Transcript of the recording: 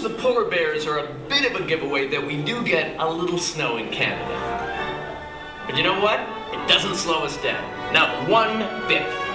the polar bears are a bit of a giveaway that we do get a little snow in Canada. But you know what? It doesn't slow us down. Not one bit.